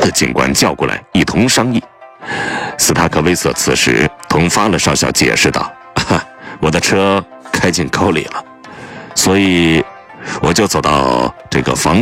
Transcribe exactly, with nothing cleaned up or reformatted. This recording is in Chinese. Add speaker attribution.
Speaker 1: 的警官叫过来一同商议。斯塔克威瑟此时同法勒少校解释道：“哈，我的车开进沟里了，所以我就走到这个房